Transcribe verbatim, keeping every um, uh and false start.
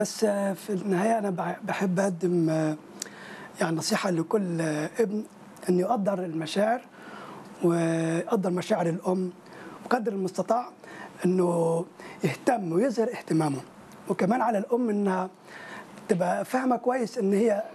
بس في النهاية أنا بع باحب أقدّم يعني نصيحة لكل ابن إنه يقدّر المشاعر ويقدّر مشاعر الأم، وقدر المستطاع إنه يهتم ويظهر اهتمامه، وكمان على الأم إنها تبقى فاهمة كويس إن هي